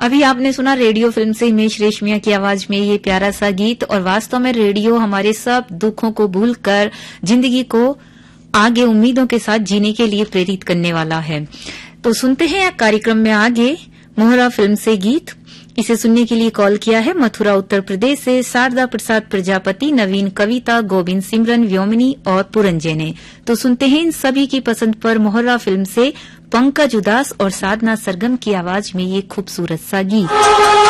अभी आपने सुना रेडियो फिल्म से हिमेश रेशमिया की आवाज में ये प्यारा सा गीत। और वास्तव में रेडियो हमारे सब दुखों को भूलकर जिंदगी को आगे उम्मीदों के साथ जीने के लिए प्रेरित करने वाला है। तो सुनते हैं कार्यक्रम में आगे मोहरा फिल्म से गीत। इसे सुनने के लिए कॉल किया है मथुरा उत्तर प्रदेश से शारदा प्रसाद प्रजापति, नवीन कविता, गोविंद सिमरन, व्योमिनी और पुरंजय ने। तो सुनते हैं इन सभी की पसंद पर मोहरा फिल्म से पंकज उदास और साधना सरगम की आवाज में ये खूबसूरत सा गीत।